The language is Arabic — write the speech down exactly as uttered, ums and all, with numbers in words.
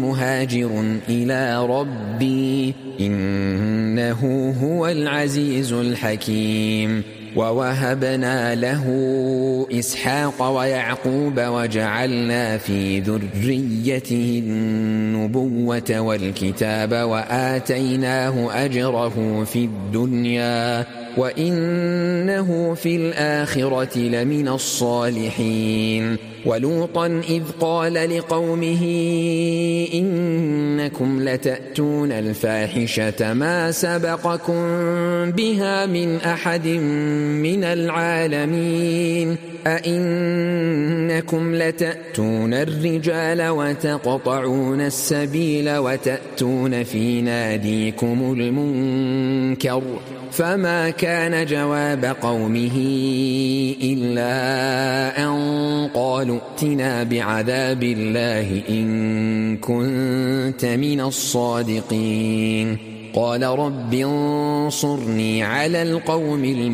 مهاجر إلى ربي إنه هو العزيز الحكيم. ووهبنا له إسحاق ويعقوب وجعلنا في ذريته النبوة والكتاب وآتيناه أجره في الدنيا وإنه في الآخرة لمن الصالحين. ولوطا إذ قال لقومه إنكم لتأتون الفاحشة ما سبقكم بها من أحد من العالمين أئنكم لتأتون الرجال وتقطعون السبيل وتأتون في ناديكم المنكر فما كان جواب قومه إلا أن قالوا ائتنا بعذاب الله إن كنت من الصادقين. قال رب انصرني على القوم المسلمين.